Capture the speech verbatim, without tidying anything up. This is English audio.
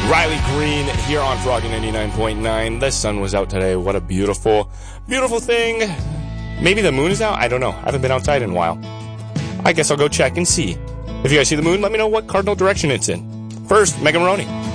Riley Green here on Froggy ninety-nine point nine. The sun was out today. What a beautiful, beautiful thing. Maybe the moon is out? I don't know. I haven't been outside in a while. I guess I'll go check and see. If you guys see the moon, let me know what cardinal direction it's in. First, Mega Maroney.